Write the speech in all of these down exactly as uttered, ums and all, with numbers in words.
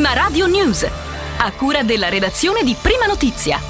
Prima Radio News, a cura della redazione di Prima Notizia.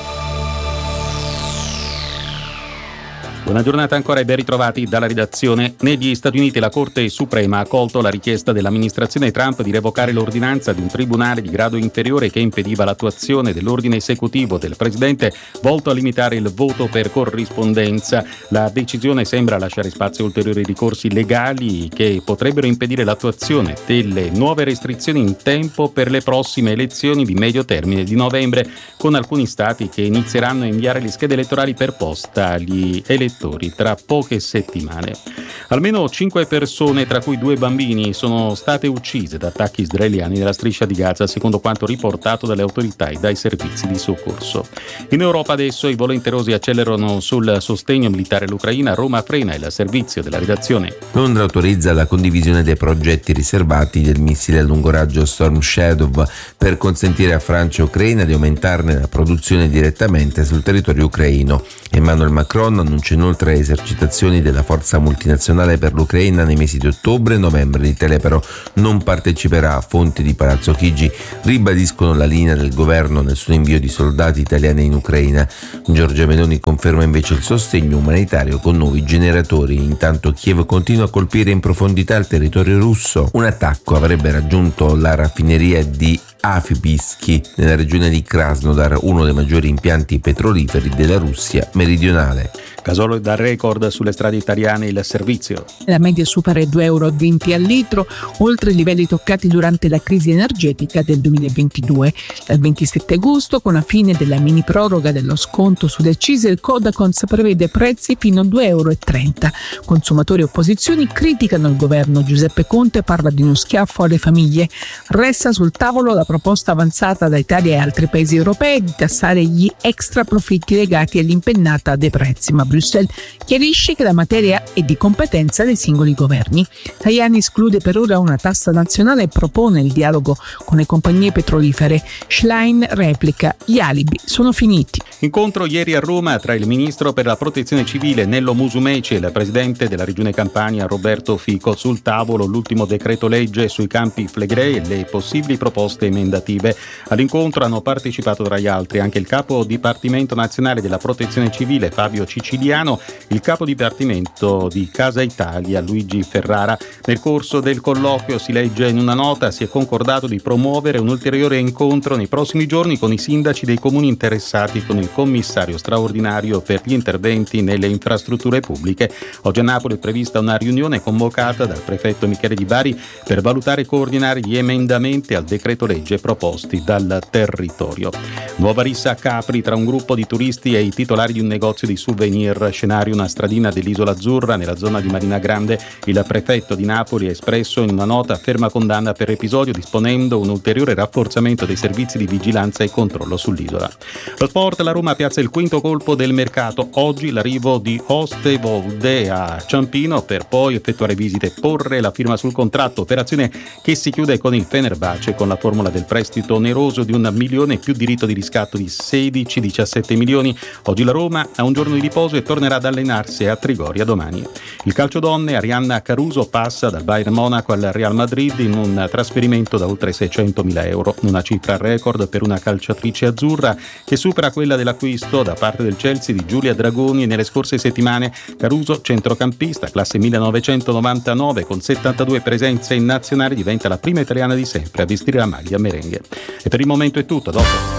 Buona giornata ancora e ben ritrovati dalla redazione. Negli Stati Uniti la Corte Suprema ha accolto la richiesta dell'amministrazione Trump di revocare l'ordinanza di un tribunale di grado inferiore che impediva l'attuazione dell'ordine esecutivo del presidente volto a limitare il voto per corrispondenza. La decisione sembra lasciare spazio a ulteriori ricorsi legali che potrebbero impedire l'attuazione delle nuove restrizioni in tempo per le prossime elezioni di medio termine di novembre, con alcuni stati che inizieranno a inviare le schede elettorali per posta agli elettori tra poche settimane. Almeno cinque persone, tra cui due bambini, sono state uccise da attacchi israeliani nella striscia di Gaza, secondo quanto riportato dalle autorità e dai servizi di soccorso. In Europa adesso i volenterosi accelerano sul sostegno militare all'Ucraina. Roma frena il servizio della redazione. Londra autorizza la condivisione dei progetti riservati del missile a lungo raggio Storm Shadow per consentire a Francia e Ucraina di aumentarne la produzione direttamente sul territorio ucraino. Emmanuel Macron annuncia inoltre esercitazioni della forza multinazionale per l'Ucraina nei mesi di ottobre e novembre. L'Italia però non parteciperà. Fonti di Palazzo Chigi ribadiscono la linea del governo nel suo invio di soldati italiani in Ucraina. Giorgia Meloni conferma invece il sostegno umanitario con nuovi generatori. Intanto Kiev continua a colpire in profondità il territorio russo. Un attacco avrebbe raggiunto la raffineria di Afipsky nella regione di Krasnodar, uno dei maggiori impianti petroliferi della Russia meridionale. Gasolio da record sulle strade italiane, il servizio. La media supera i due euro e venti al litro, oltre i livelli toccati durante la crisi energetica del duemilaventidue. Dal ventisette agosto, con la fine della mini proroga dello sconto sulle accise, il Codacons prevede prezzi fino a due euro e trenta. Consumatori e opposizioni criticano il governo. Giuseppe Conte parla di uno schiaffo alle famiglie. Resta sul tavolo la proposta avanzata da Italia e altri paesi europei di tassare gli extra profitti legati all'impennata dei prezzi, ma Bruxelles chiarisce che la materia è di competenza dei singoli governi. Tajani esclude per ora una tassa nazionale e propone il dialogo con le compagnie petrolifere. Schlein replica: gli alibi sono finiti. Incontro ieri a Roma tra il ministro per la protezione civile Nello Musumeci e il presidente della regione Campania Roberto Fico. Sul tavolo l'ultimo decreto legge sui Campi Flegrei e le possibili proposte emendative. All'incontro hanno partecipato tra gli altri anche il capo dipartimento nazionale della protezione civile Fabio Ciciliano, il capo dipartimento di Casa Italia Luigi Ferrara. Nel corso del colloquio, si legge in una nota, si è concordato di promuovere un ulteriore incontro nei prossimi giorni con i sindaci dei comuni interessati e con il commissario straordinario per gli interventi nelle infrastrutture pubbliche. Oggi a Napoli è prevista una riunione convocata dal prefetto Michele Di Bari per valutare e coordinare gli emendamenti al decreto legge proposti dal territorio. Nuova rissa a Capri tra un gruppo di turisti e i titolari di un negozio di souvenir. Scenario una stradina dell'Isola Azzurra nella zona di Marina Grande. Il prefetto di Napoli ha espresso in una nota ferma condanna per episodio, disponendo un ulteriore rafforzamento dei servizi di vigilanza e controllo sull'isola. Lo sport, la Roma piazza il quinto colpo del mercato. Oggi l'arrivo di Ostevolde a Ciampino per poi effettuare visite e porre la firma sul contratto, operazione che si chiude con il Fenerbahce con la formula del prestito oneroso di un milione più diritto di riscatto di sedici diciassette milioni. Oggi la Roma ha un giorno di riposo e tornerà ad allenarsi a Trigoria domani. Il calcio donne, Arianna Caruso passa dal Bayern Monaco al Real Madrid in un trasferimento da oltre seicentomila euro, una cifra record per una calciatrice azzurra che supera quella dell'acquisto da parte del Chelsea di Giulia Dragoni nelle scorse settimane. Caruso, centrocampista, classe millenovecentonovantanove, con settantadue presenze in nazionale, diventa la prima italiana di sempre a vestire la maglia merengue. E per il momento è tutto, dopo.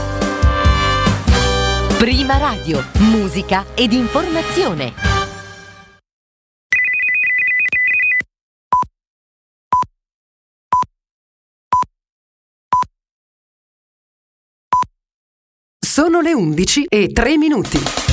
Prima Radio, musica ed informazione. Sono le undici e tre minuti.